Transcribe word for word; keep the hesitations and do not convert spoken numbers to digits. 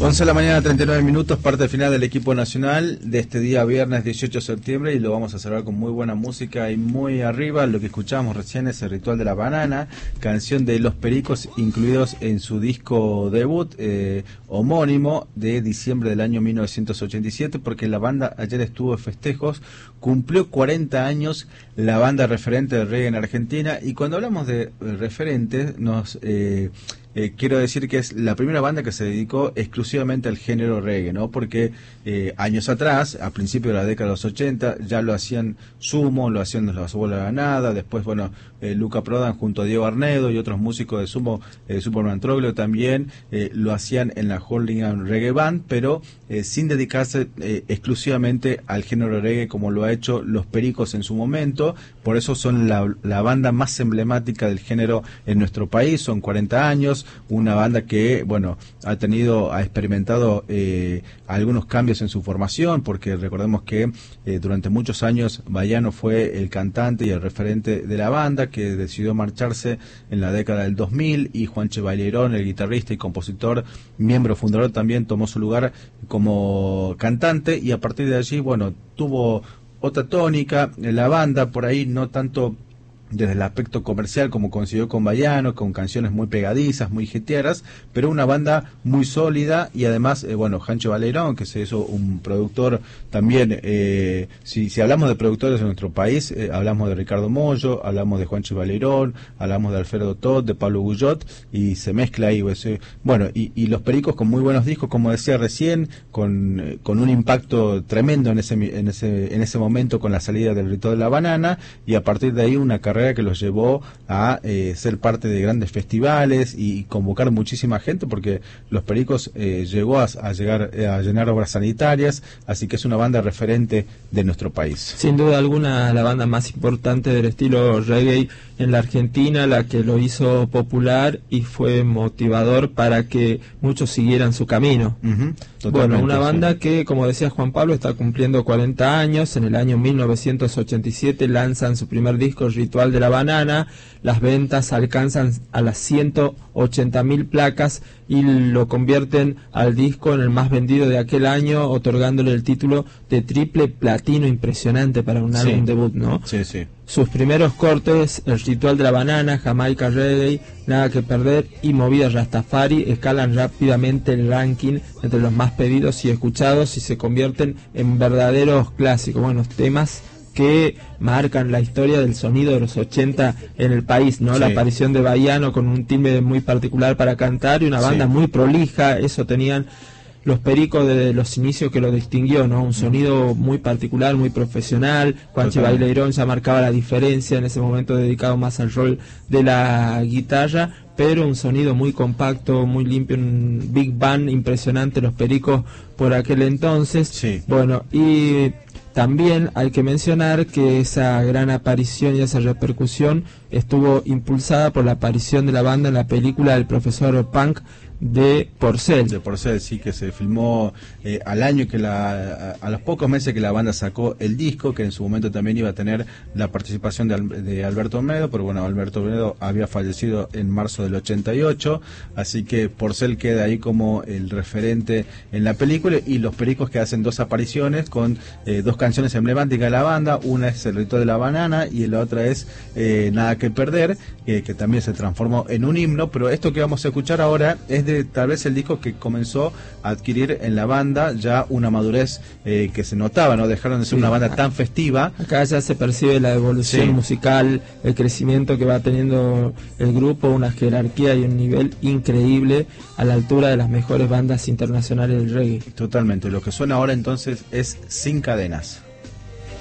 once de la mañana, treinta y nueve minutos, parte final del equipo nacional de este día viernes dieciocho de septiembre, y lo vamos a cerrar con muy buena música y muy arriba. Lo que escuchábamos recién es El Ritual de la Banana, canción de Los Pericos, incluidos en su disco debut eh, homónimo de diciembre del año mil novecientos ochenta y siete, porque la banda ayer estuvo de festejos, cumplió cuarenta años la banda referente del reggae en Argentina. Y cuando hablamos de referentes, nos... Eh, Eh, quiero decir que es la primera banda que se dedicó exclusivamente al género reggae, ¿no? Porque eh, años atrás, a principios de la década de los ochenta, ya lo hacían Sumo, lo hacían Los Abuelos de la Nada, después, bueno, eh, Luca Prodan junto a Diego Arnedo y otros músicos de Sumo, eh, Superman Troglio también, eh, lo hacían en la Hurlingham Reggae Band, pero eh, sin dedicarse eh, exclusivamente al género reggae como lo ha hecho Los Pericos en su momento. Por eso son la, la banda más emblemática del género en nuestro país, son cuarenta años. Una banda que, bueno, ha tenido, ha experimentado eh, algunos cambios en su formación, porque recordemos que eh, durante muchos años Bayano fue el cantante y el referente de la banda, que decidió marcharse en la década del dos mil, y Juanche Baileirón, el guitarrista y compositor, miembro fundador, también tomó su lugar como cantante, y a partir de allí, bueno, tuvo otra tónica en la banda, por ahí no tanto desde el aspecto comercial como consiguió con Bayano, con canciones muy pegadizas, muy jetearas, pero una banda muy sólida. Y además, eh, bueno, Juancho Baileirón, que se hizo un productor también, eh, si, si hablamos de productores en nuestro país, eh, hablamos de Ricardo Mollo, hablamos de Juancho Baileirón, hablamos de Alfredo Todd, de Pablo Guyot, y se mezcla ahí, pues, eh, bueno, y, y Los Pericos con muy buenos discos, como decía recién, con, eh, con un impacto tremendo en ese, en ese, en ese momento con la salida del Ritual de la Banana, y a partir de ahí una carrera que los llevó a eh, ser parte de grandes festivales y convocar muchísima gente, porque Los Pericos eh, llegó a, a llegar eh, a llenar obras sanitarias, así que es una banda referente de nuestro país. Sin duda alguna, la banda más importante del estilo reggae en la Argentina, la que lo hizo popular y fue motivador para que muchos siguieran su camino. Uh-huh, bueno, una banda sí. que, como decía Juan Pablo, está cumpliendo cuarenta años. En el año mil novecientos ochenta y siete lanzan su primer disco, Ritual de la Banana. Las ventas alcanzan a las ciento ochenta mil placas y lo convierten al disco en el más vendido de aquel año, otorgándole el título de triple platino. Impresionante para un álbum sí. debut, ¿no? Sí, sí. Sus primeros cortes, El Ritual de la Banana, Jamaica Reggae, Nada que Perder y Movida Rastafari, escalan rápidamente el ranking entre los más pedidos y escuchados y se convierten en verdaderos clásicos, buenos temas que marcan la historia del sonido de los ochenta en el país, ¿no? Sí. La aparición de Bayano con un timbre muy particular para cantar y una banda sí. muy prolija, eso tenían Los Pericos desde los inicios que lo distinguió, ¿no? Un sonido muy particular, muy profesional. Juanche Baileirón ya marcaba la diferencia, en ese momento dedicado más al rol de la guitarra, pero un sonido muy compacto, muy limpio, un big band impresionante, Los Pericos por aquel entonces. Sí. Bueno, y también hay que mencionar que esa gran aparición y esa repercusión estuvo impulsada por la aparición de la banda en la película El Profesor Punk de Porcel. De Porcel, sí, que se filmó eh, al año que la, a, a los pocos meses que la banda sacó el disco, que en su momento también iba a tener la participación de, de Alberto Olmedo, pero bueno, Alberto Olmedo había fallecido en marzo del ochenta y ocho, así que Porcel queda ahí como el referente en la película, y Los Pericos que hacen dos apariciones con eh, dos canciones emblemáticas de la banda. Una es El Ritual de la Banana y la otra es eh, Nada que Perder, eh, que también se transformó en un himno. Pero esto que vamos a escuchar ahora es de tal vez el disco que comenzó a adquirir en la banda ya una madurez eh, que se notaba, ¿no? Dejaron de ser sí. una banda tan festiva. Acá ya se percibe la evolución sí. musical, el crecimiento que va teniendo el grupo, una jerarquía y un nivel increíble a la altura de las mejores bandas internacionales del reggae. Totalmente. Lo que suena ahora entonces es Sin Cadenas.